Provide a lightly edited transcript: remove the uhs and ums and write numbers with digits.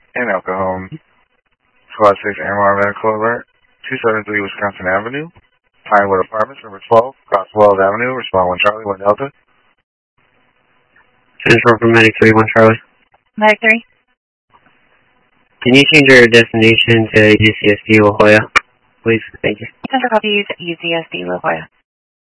and alcohol. Squad 6 MR Medical Alert, 273 Wisconsin Avenue, Pinewood Apartments, number 12, Cross Wells Avenue, respond 1 Charlie, 1 Delta. Central for Medic 3, 1 Charlie. Medic 3. Can you change your destination to UCSD La Jolla, please? Thank you. Central copy UCSD La Jolla.